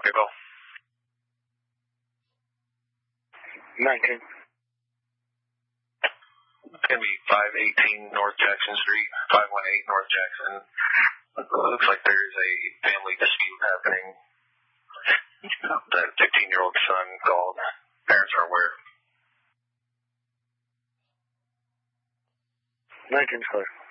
Okay, Bill. 19. It's going to be 518 North Jackson Street, 518 North Jackson. It looks like there's a family dispute happening. That 15-year-old son called. Parents are aware. 19's clear.